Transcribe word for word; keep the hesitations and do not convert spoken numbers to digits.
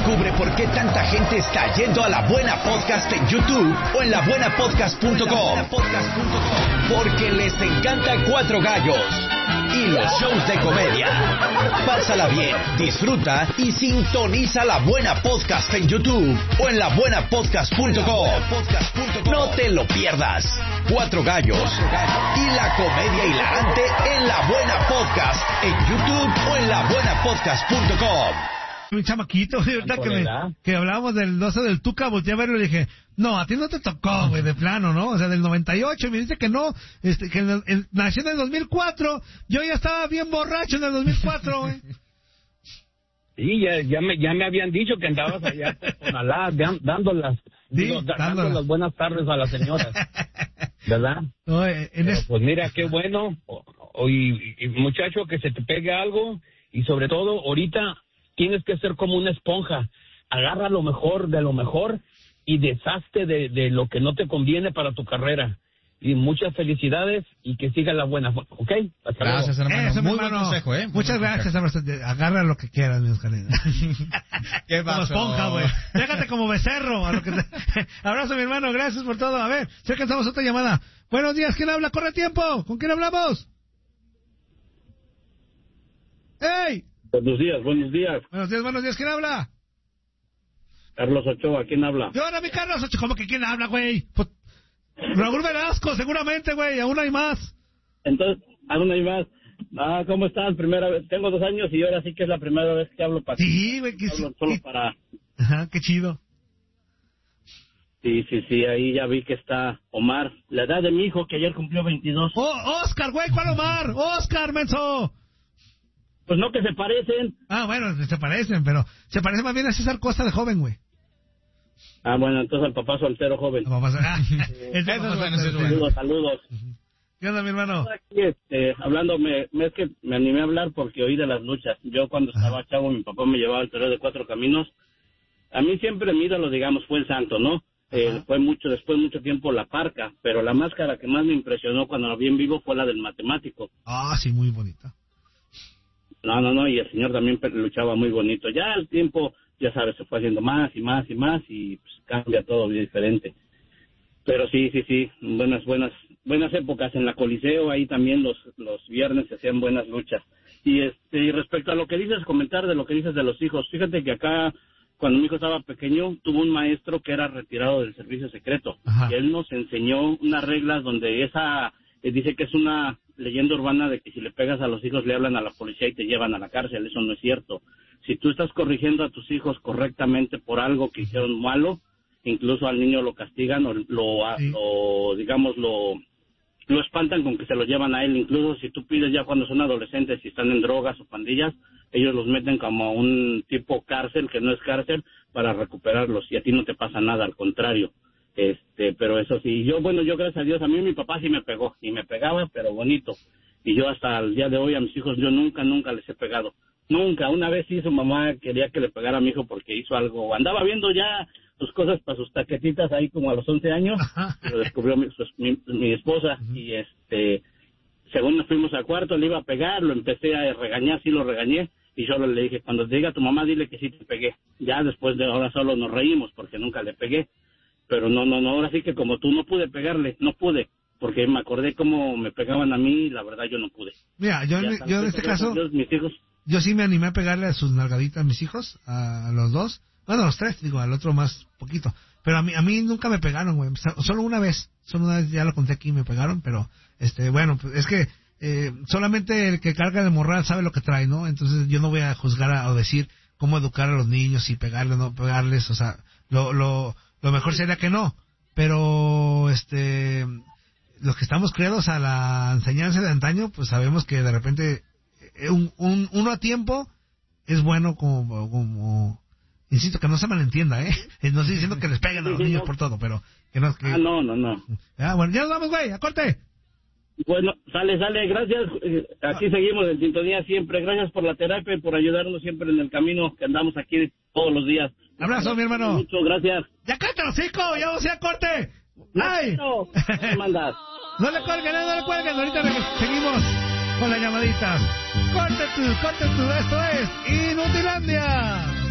Descubre por qué tanta gente está yendo a La Buena Podcast en YouTube o en la buena podcast punto com. Porque les encanta Cuatro Gallos y los shows de comedia. Pásala bien, disfruta y sintoniza La Buena Podcast en YouTube o en la buena podcast punto com. No te lo pierdas. Cuatro Gallos y la comedia hilarante en La Buena Podcast en YouTube o en la buena podcast punto com. Un chamaquito, ahorita que, me, que hablábamos del doce del Tuca, volteé a verlo y le dije, no, a ti no te tocó, güey, de plano, ¿no? O sea, del noventa y ocho, y me dice que no, este, que en el, el, nació en el dos mil cuatro, yo ya estaba bien borracho en el dos mil cuatro, güey. Sí, ya, ya, me, ya me habían dicho que andabas allá con Alá, dando las, sí, digo, dando las buenas tardes a las señoras, ¿verdad? No, en Pero, es... Pues mira, qué bueno, o, o, y, y muchacho, que se te pegue algo, y sobre todo, ahorita tienes que ser como una esponja, agarra lo mejor de lo mejor y deshazte de, de lo que no te conviene para tu carrera. Y muchas felicidades y que siga la buena, ¿ok? Hasta gracias, luego. hermano. Eso, muy hermano. buen consejo, ¿eh? Muy muchas buen gracias, consejo. hermano. Agarra lo que quieras, mi Oscar. ¿Qué pasó? Como esponja, güey. Déjate como becerro. A lo que te... Abrazo, mi hermano. Gracias por todo. A ver, si alcanzamos otra llamada. Buenos días. ¿Quién habla? Corre tiempo. ¿Con quién hablamos? ¡Ey! Buenos días, buenos días. Buenos días, buenos días. ¿Quién habla? Carlos Ochoa, ¿quién habla? Yo ahora mi Carlos Ochoa. ¿Cómo que quién habla, güey? Pues, Raúl Velasco, seguramente, güey. Aún hay más. Entonces, aún hay más. Ah, ¿cómo estás? Primera vez. Tengo dos años y ahora sí que es la primera vez que hablo para Sí, güey. Que hablo sí, solo que... para... Ajá, qué chido. Sí, sí, sí. Ahí ya vi que está Omar. La edad de mi hijo, que ayer cumplió veintidós. ¡Oh, Oscar, güey! ¿Cuál Omar? ¡Oscar, menso! Pues no, que se parecen. Ah, bueno, se parecen, pero se parece más bien a César Costa de joven, güey. Ah, bueno, entonces al papá soltero joven. Papá, ah, eh, eso es bueno, eso es bueno. Saludos, saludos. ¿Qué onda, mi hermano? Aquí, este, hablando, me, me, es que me animé a hablar porque oí de las luchas. Yo cuando estaba chavo, mi papá me llevaba al Toreo de Cuatro Caminos. A mí siempre mi ídolo, digamos, fue el Santo, ¿no? Eh, fue mucho, después mucho tiempo la Parca, pero la máscara que más me impresionó cuando la vi en vivo fue la del Matemático. Ah, sí, muy bonita. No, no, no, y el señor también luchaba muy bonito. Ya el tiempo, ya sabes, se fue haciendo más y más y más y pues, cambia todo bien diferente. Pero sí, sí, sí, buenas, buenas, buenas épocas en la Coliseo, ahí también los los viernes se hacían buenas luchas. Y este y respecto a lo que dices, comentar de lo que dices de los hijos, fíjate que acá, cuando mi hijo estaba pequeño, tuvo un maestro que era retirado del servicio secreto. Ajá. Y él nos enseñó unas reglas donde esa, eh, dice que es una leyenda urbana de que si le pegas a los hijos le hablan a la policía y te llevan a la cárcel. Eso no es cierto. Si tú estás corrigiendo a tus hijos correctamente por algo que hicieron malo, incluso al niño lo castigan o lo, sí. lo digamos, lo, lo espantan con que se lo llevan a él. Incluso si tú pides ya cuando son adolescentes, si están en drogas o pandillas, ellos los meten como a un tipo cárcel, que no es cárcel, para recuperarlos. Y a ti no te pasa nada, al contrario. Este, pero eso sí, yo, bueno, yo gracias a Dios, a mí mi papá sí me pegó, y me pegaba, pero bonito. Y yo hasta el día de hoy a mis hijos, yo nunca, nunca les he pegado. Nunca. Una vez sí su mamá quería que le pegara a mi hijo porque hizo algo, andaba viendo ya sus cosas para sus taquetitas ahí como a los once años, lo descubrió mi, su, mi, mi esposa, uh-huh. Y este, según nos fuimos al cuarto, le iba a pegar, lo empecé a regañar, sí lo regañé, y yo le dije, cuando te diga a tu mamá, dile que sí te pegué. Ya después de ahora solo nos reímos porque nunca le pegué. Pero no, no, no, ahora sí que como tú no pude pegarle, no pude, porque me acordé cómo me pegaban a mí y la verdad yo no pude. Mira, yo, en, yo en este caso, Dios, mis hijos. Yo sí me animé a pegarle a sus nalgaditas a mis hijos, a los dos, bueno, a los tres, digo, al otro más poquito, pero a mí, a mí nunca me pegaron, güey, solo una vez, solo una vez, ya lo conté aquí, me pegaron, pero, este, bueno, pues es que, eh, solamente el que carga de morral sabe lo que trae, ¿no? Entonces yo no voy a juzgar a, o decir cómo educar a los niños y pegarles, no pegarles, o sea, lo, lo, Lo mejor sería que no, pero este, los que estamos criados a la enseñanza de antaño, pues sabemos que de repente un, un uno a tiempo es bueno como, como, insisto, que no se malentienda, ¿eh? No estoy diciendo que les peguen a los niños por todo, pero que no. Que... Ah, no, no, no. Ah, bueno, ya nos vamos, güey, a corte. Bueno, sale, sale, gracias. Aquí ah. seguimos en sintonía siempre. Gracias por la terapia y por ayudarnos siempre en el camino que andamos aquí todos los días. Abrazo, mi hermano. Muchas gracias. ¡Ya cállate los hocico! ¡Ya vamos a corte! ¡Ay! No, no, mandas. No le cuelguen, no le cuelguen. Ahorita seguimos con las llamaditas. ¡Corte tú, corte tú! Esto es Inutilandia.